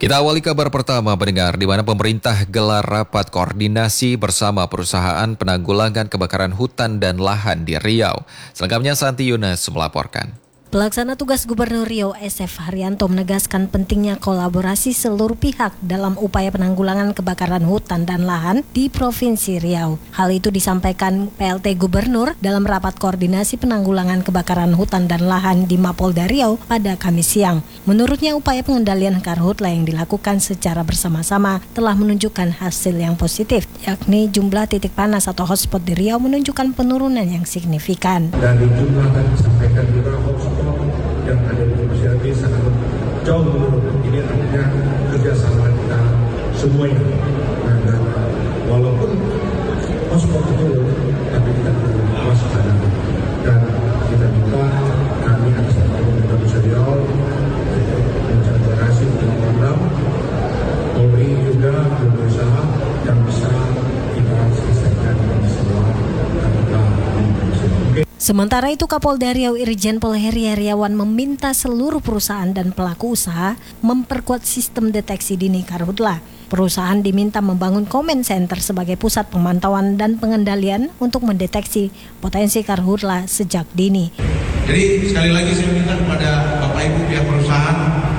Kita awali kabar pertama pendengar, di mana pemerintah gelar rapat koordinasi bersama perusahaan penanggulangan kebakaran hutan dan lahan di Riau. Selengkapnya Santi Yunus melaporkan. Pelaksana tugas Gubernur Riau SF Haryanto menegaskan pentingnya kolaborasi seluruh pihak dalam upaya penanggulangan kebakaran hutan dan lahan di Provinsi Riau. Hal itu disampaikan PLT Gubernur dalam rapat koordinasi penanggulangan kebakaran hutan dan lahan di Mapolda Riau pada Kamis siang. Menurutnya upaya pengendalian karhutla yang dilakukan secara bersama-sama telah menunjukkan hasil yang positif, yakni jumlah titik panas atau hotspot di Riau menunjukkan penurunan yang signifikan. Dari jumlah tadi disampaikan juga hotspot yang ada di Provinsi Riau sangat jauh menurun. Ini artinya kerjasama kita semuanya. Dan walaupun hotspot itu, tapi kita perlu waspada. Dan kita minta kami atas nama Gubernur Provinsi Riau mengakomodasi dengan program Polri juga berusaha yang bisa kita selesaikan semua karena di Provinsi Riau. Sementara itu, Kapolda Riau Irjen Pol Heri Heriawan meminta seluruh perusahaan dan pelaku usaha memperkuat sistem deteksi dini karhutla. Perusahaan diminta membangun comment center sebagai pusat pemantauan dan pengendalian untuk mendeteksi potensi karhutla sejak dini. Jadi sekali lagi saya minta kepada Bapak Ibu pihak perusahaan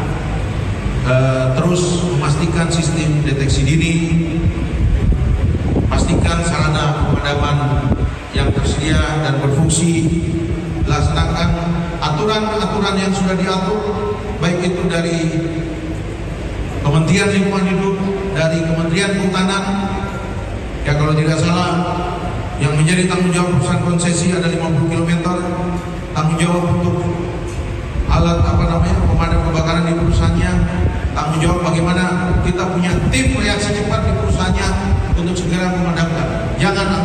terus memastikan sistem deteksi dini, pastikan sarana pemadaman yang tersedia dan berfungsi, laksanakan aturan-aturan yang sudah diatur, baik itu dari Kementerian Lingkungan Hidup, dari Kementerian Kehutanan, ya kalau tidak salah yang menjadi tanggung jawab perusahaan konsesi ada 50 km, tanggung jawab untuk alat pemadam kebakaran di perusahaannya, tanggung jawab bagaimana kita punya tim reaksi cepat di perusahaannya untuk segera memadamkan. Jangan